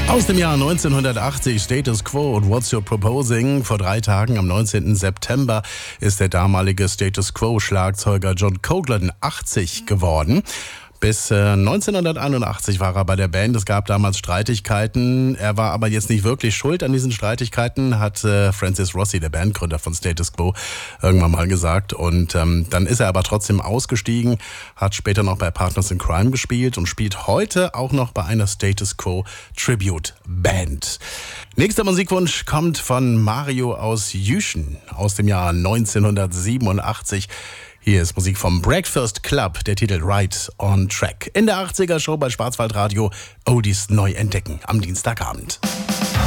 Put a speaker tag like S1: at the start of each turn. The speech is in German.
S1: Aus dem Jahr 1980, Status Quo und What's Your Proposing. Vor 3 Tagen, am 19. September, ist der damalige Status Quo-Schlagzeuger John Coghlan 80 geworden. Bis 1981 war er bei der Band. Es gab damals Streitigkeiten. Er war aber jetzt nicht wirklich schuld an diesen Streitigkeiten, hat Francis Rossi, der Bandgründer von Status Quo, irgendwann mal gesagt. Und dann ist er aber trotzdem ausgestiegen, hat später noch bei Partners in Crime gespielt und spielt heute auch noch bei einer Status Quo Tribute Band. Nächster Musikwunsch kommt von Mario aus Jüchen aus dem Jahr 1987. Hier ist Musik vom Breakfast Club, der Titel Right on Track. In der 80er Show bei Schwarzwaldradio Oldies neu entdecken am Dienstagabend.